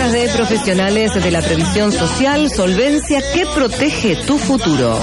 Oficinas de Profesionales de la Previsión Social, solvencia que protege tu futuro.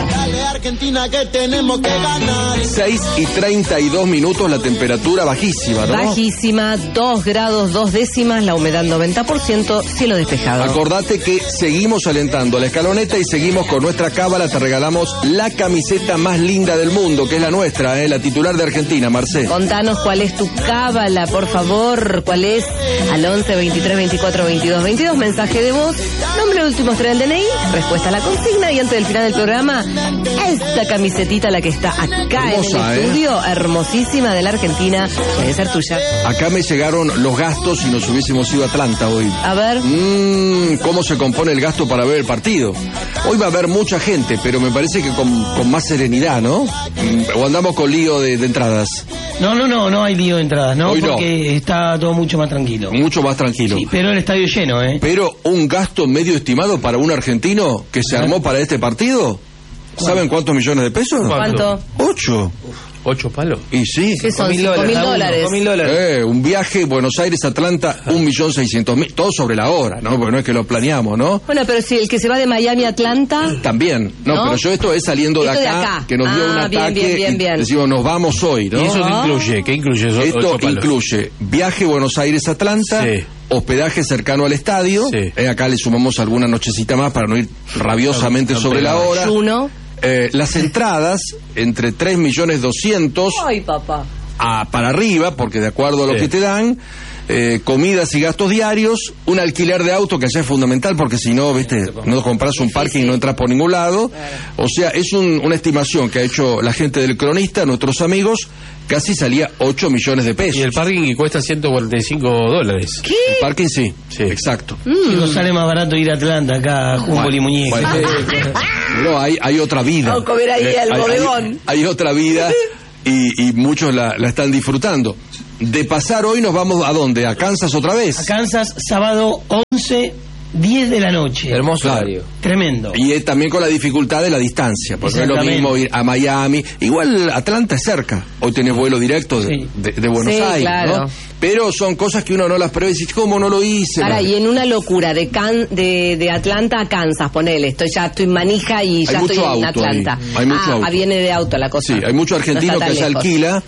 6:32, la temperatura bajísima, ¿no? Bajísima, 2 grados 2 décimas, la humedad 90%, cielo despejado. Acordate que seguimos alentando a la escaloneta y seguimos con nuestra cábala. Te regalamos la camiseta más linda del mundo, que es la nuestra, la titular de Argentina, Marcé. Contanos cuál es tu cábala, por favor. ¿Cuál es? Al 11 23 24 22 22, mensaje de voz, nombre último 3 del DNI, respuesta a la consigna, y antes del final del programa, esta camisetita, la que está acá hermosa, en el estudio, hermosísima, de la Argentina, debe ser tuya. Acá me llegaron los gastos si nos hubiésemos ido a Atlanta hoy. A ver. ¿Cómo se compone el gasto para ver el partido? Hoy va a haber mucha gente, pero me parece que con más serenidad, ¿no? ¿O andamos con lío de entradas? No hay lío de entradas, ¿no? Hoy porque no. Está todo mucho más tranquilo. Mucho más tranquilo. Sí, pero el estadio lleno, ¿eh? Pero un gasto medio estimado para un argentino que se armó para este partido. ¿Saben cuántos millones de pesos? ¿Cuánto? 8. 8 palos. Y sí. ¿Qué son? $5.000. Un viaje Buenos Aires-Atlanta, 1.600.000. Todo sobre la hora, ¿no? Porque no es que lo planeamos, ¿no? Bueno, pero si el que se va de Miami a Atlanta... También. No, pero yo esto es saliendo de acá, que nos dio un ataque. Bien. Y decimos, nos vamos hoy, ¿no? ¿Y eso qué incluye? ¿Qué incluye eso? Esto incluye viaje Buenos Aires-Atlanta. Sí. Hospedaje cercano al estadio. Sí. Acá le sumamos alguna nochecita más para no ir rabiosamente sobre la hora. Las entradas entre 3.200.000 ¡ay, papá! Para arriba, porque de acuerdo a lo que te dan, comidas y gastos diarios, un alquiler de auto, que allá es fundamental, porque si no, viste, no compras un parking y no entras por ningún lado. O sea, es una estimación que ha hecho la gente del Cronista, nuestros amigos, casi salía 8 millones de pesos. Y el parking cuesta $145. ¿Qué? El parking sí, exacto. Nos sale más barato ir a Atlanta, acá a Humboldt y Muñeca. No, hay otra vida. Vamos a comer ahí al bodegón. Hay otra vida y muchos la están disfrutando. De pasar hoy nos vamos ¿a dónde? ¿A Kansas otra vez? A Kansas, sábado 11:10 de la noche. Hermoso horario. Tremendo. Y también con la dificultad de la distancia, porque no es lo mismo ir a Miami. Igual Atlanta es cerca. Hoy tenés vuelo directo de Buenos Aires, claro. ¿no? Pero son cosas que uno no las prevé y dice, ¿cómo no lo hice? Ahora, y en una locura de Atlanta a Kansas, ponele, estoy en manija y ya estoy en Atlanta. Hay mucho auto. Viene de auto la cosa. Sí, hay mucho argentino que se alquila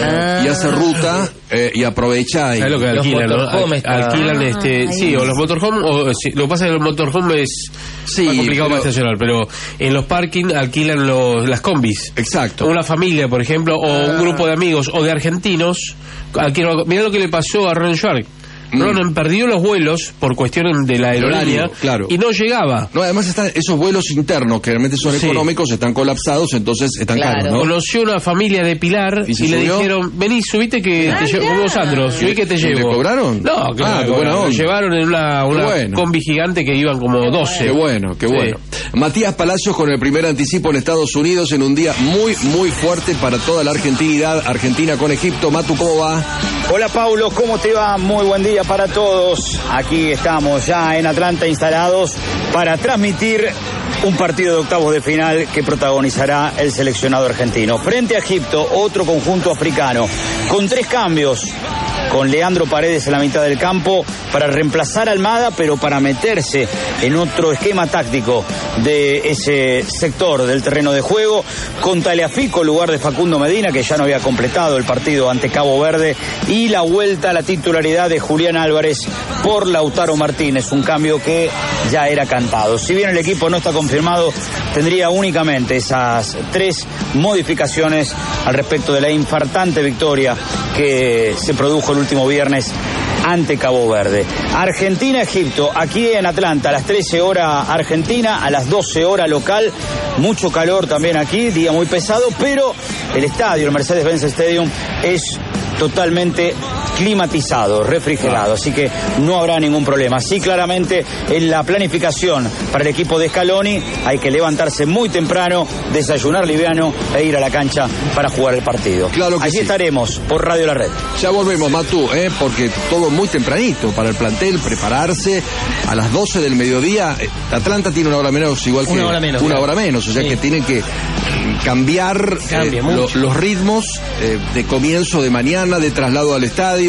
y hace ruta y aprovecha. ¿Sabes lo que alquilan, no? Alquilan sí, o los motorhome, lo que pasa es que el motorhome es más complicado para estacionar, pero en los parking alquilan las combis. Exacto. Una familia, por ejemplo, o un grupo de amigos o de argentinos. Mirá lo que le pasó a Ron Schwark. Ronan perdió los vuelos por cuestiones de la aerolínea, claro. Y no llegaba. No, además están esos vuelos internos que realmente son económicos, están colapsados, entonces están caros, ¿no? Conoció una familia de Pilar y le dijeron, vení, subite que te llevo, como Sandro, subí que te llevo. ¿Te cobraron? No, claro, lo llevaron en una combi gigante que iban como 12. Qué bueno. Matías Palacios con el primer anticipo en Estados Unidos en un día muy, muy fuerte para toda la argentinidad. Argentina con Egipto. Matu, ¿cómo va? Hola, Paulo, ¿cómo te va? Muy buen día para todos. Aquí estamos ya en Atlanta instalados para transmitir un partido de octavos de final que protagonizará el seleccionado argentino. Frente a Egipto, otro conjunto africano, con 3 cambios. Con Leandro Paredes en la mitad del campo para reemplazar a Almada, pero para meterse en otro esquema táctico de ese sector del terreno de juego. Con Tagliafico en lugar de Facundo Medina, que ya no había completado el partido ante Cabo Verde. Y la vuelta a la titularidad de Julián Álvarez por Lautaro Martínez, un cambio que ya era cantado. Si bien el equipo no está confirmado, tendría únicamente esas 3 modificaciones al respecto de la infartante victoria que se produjo el último viernes ante Cabo Verde. Argentina-Egipto, aquí en Atlanta, a las 13 horas Argentina, a las 12 horas local. Mucho calor también aquí, día muy pesado, pero el estadio, el Mercedes-Benz Stadium, es totalmente climatizado, refrigerado, así que no habrá ningún problema. Sí, claramente en la planificación para el equipo de Scaloni hay que levantarse muy temprano, desayunar liviano e ir a la cancha para jugar el partido. Claro que allí sí. Estaremos por Radio La Red. Ya volvemos, Matu, porque todo muy tempranito para el plantel, prepararse a las 12 del mediodía. Atlanta tiene una hora menos, igual que una hora menos, o sea que tienen que cambiar los ritmos de comienzo de mañana, de traslado al estadio.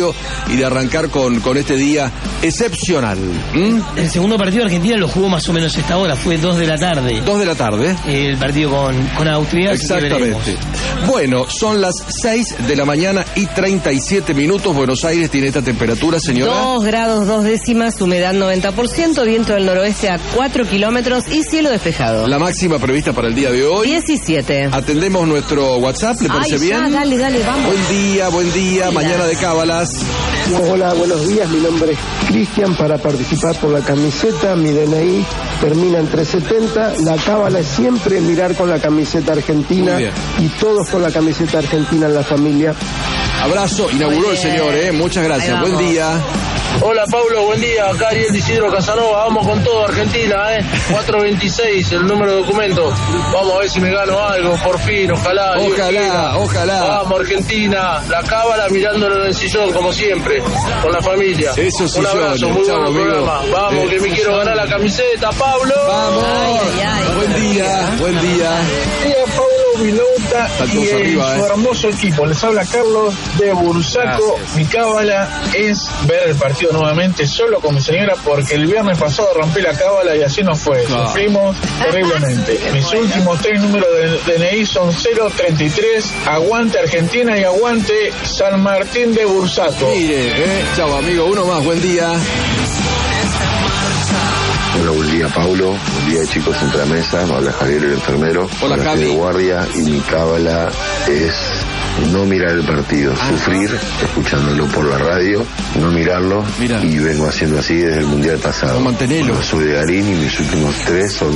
radio y de arrancar con este día excepcional. El segundo partido de Argentina lo jugó más o menos a esta hora, fue 2 de la tarde. 2 de la tarde. El partido con Austria. Exactamente. Bueno, son las 6 de la mañana y 37 minutos. Buenos Aires tiene esta temperatura, señora. 2 grados 2 décimas, humedad 90%, viento del noroeste a 4 kilómetros y cielo despejado. La máxima prevista para el día de hoy. 17. Atendemos nuestro WhatsApp, ¿le parece bien? Dale, vamos. Buen día, mañana de cábalas. Hola, buenos días, mi nombre es Cristian. Para participar por la camiseta, mi DNI termina en 370. La cábala es siempre mirar con la camiseta argentina y todos con la camiseta argentina en la familia. Abrazo, inauguró el señor, muchas gracias, buen día. Hola Pablo, buen día, acá Ariel Isidro Casanova, vamos con todo Argentina, 426 el número de documento, vamos a ver si me gano algo, por fin, ojalá. Vamos Argentina, la cábala mirándolo en el sillón como siempre, con la familia. Eso sí. Un abrazo, muy buen programa, vamos que me quiero ganar la camiseta, Pablo. Vamos, buen día. Buen día Pablo, Vilota y su hermoso equipo, les habla Carlos de Bursaco. Mi cábala es ver el partido nuevamente solo con mi señora porque el viernes pasado rompí la cábala y así nos fue. Sufrimos terriblemente. Mis últimos 3 números de DNI son 033. Aguante Argentina y aguante San Martín de Bursaco. Mire, chao amigo, uno más, buen día. Hola, buen día Paulo, buen día chicos entre la mesa, habla Javier el enfermero. Hola Javi. De guardia y mi cábala es no mirar el partido, sufrir escuchándolo por la radio, no mirarlo. Y vengo haciendo así desde el mundial pasado. Mantenelo. Bueno, soy de Garín y mis últimos 3 son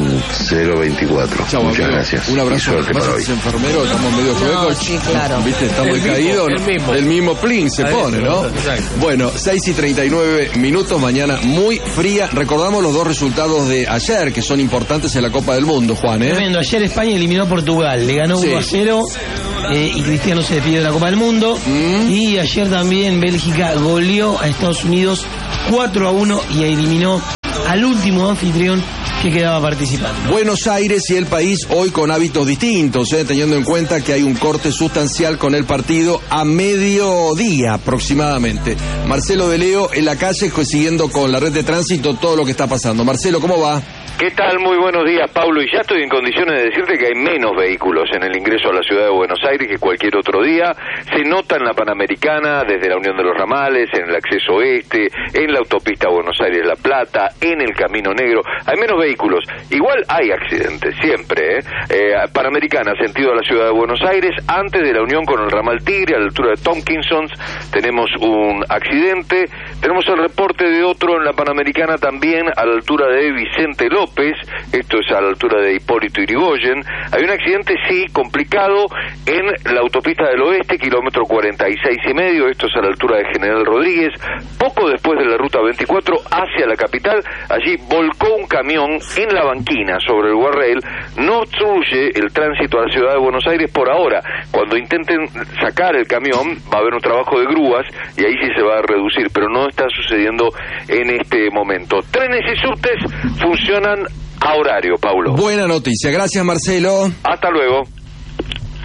024. Chau, muchas amigo. Gracias. Un abrazo. Es enfermero, estamos medio chuecos. Sí, claro. ¿Viste? Está muy caído. El mismo plin se pone, ¿no? Exacto. Bueno, 6 y 39 minutos, mañana muy fría. Recordamos los 2 resultados de ayer, que son importantes en la Copa del Mundo, Juan, Tremendo. Ayer España eliminó a Portugal, le ganó 1-0 y Cristiano se despidió de la Copa del Mundo. Y ayer también Bélgica goleó a Estados Unidos 4-1 y eliminó al último anfitrión que quedaba participando. Buenos Aires y el país hoy con hábitos distintos, teniendo en cuenta que hay un corte sustancial con el partido a mediodía aproximadamente. Marcelo de Leo en la calle siguiendo con la red de tránsito todo lo que está pasando. Marcelo, ¿cómo va? ¿Qué tal? Muy buenos días, Pablo. Y ya estoy en condiciones de decirte que hay menos vehículos en el ingreso a la ciudad de Buenos Aires que cualquier otro día. Se nota en la Panamericana, desde la Unión de los Ramales, en el acceso oeste, en la autopista Buenos Aires-La Plata, en el Camino Negro. Hay menos vehículos. Igual hay accidentes, siempre. Panamericana, sentido a la ciudad de Buenos Aires, antes de la unión con el ramal Tigre, a la altura de Tompkinsons, tenemos un accidente. Tenemos el reporte de otro en la Panamericana también, a la altura de Vicente López. Esto es a la altura de Hipólito Yrigoyen. Hay un accidente, sí, complicado en la autopista del oeste, kilómetro 46,5, esto es a la altura de General Rodríguez, poco después de la ruta 24 hacia la capital. Allí volcó un camión en la banquina sobre el guarrail, no obstruye el tránsito a la ciudad de Buenos Aires por ahora. Cuando intenten sacar el camión va a haber un trabajo de grúas y ahí sí se va a reducir, pero no está sucediendo en este momento. Trenes y subtes funcionan a horario, Paulo. Buena noticia, gracias Marcelo. Hasta luego.